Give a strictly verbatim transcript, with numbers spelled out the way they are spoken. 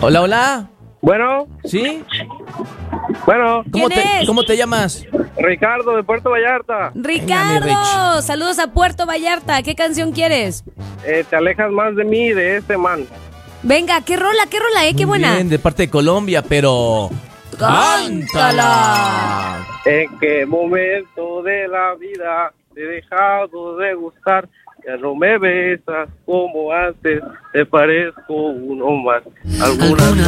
Hola, hola. Bueno. ¿Sí? Bueno. ¿Cómo ¿Quién te, es? ¿Cómo te llamas? Ricardo de Puerto Vallarta. Ricardo, saludos a Puerto Vallarta. ¿Qué canción quieres? Eh, te alejas más de mí, de este man. Venga, qué rola, qué rola, eh, qué Muy buena. bien, de parte de Colombia, pero... ¡Cántala! ¿En qué momento de la vida te he dejado de gustar? Ya no me besas como antes, te parezco uno más. Algunas